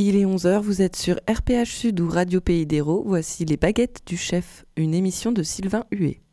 Il est 11 heures, vous êtes sur RPH Sud ou Radio Pays d'Hérault. Voici Les Baguettes du Chef, une émission de Sylvain Huet.